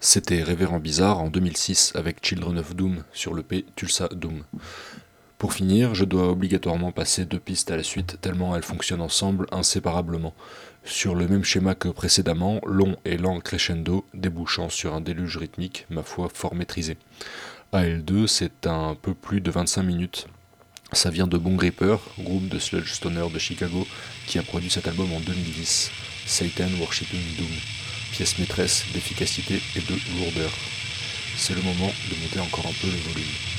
C'était Révérend Bizarre en 2006 avec Children of Doom sur l'EP Tulsa Doom. Pour finir, je dois obligatoirement passer deux pistes à la suite tellement elles fonctionnent ensemble inséparablement. Sur le même schéma que précédemment, long et lent crescendo débouchant sur un déluge rythmique, ma foi, fort maîtrisé. AL2, c'est un peu plus de 25 minutes. Ça vient de Bone Reaper, groupe de sludge stoner de Chicago, qui a produit cet album en 2010, Satan Worshipping Doom, pièce maîtresse d'efficacité et de lourdeur. C'est le moment de monter encore un peu le volume.